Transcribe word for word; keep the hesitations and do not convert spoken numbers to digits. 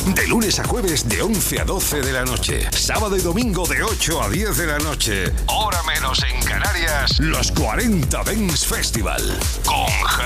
De lunes a jueves de once a doce de la noche. Sábado y domingo de ocho a diez de la noche. Hora menos en Canarias. Los cuarenta Dance Festival. Con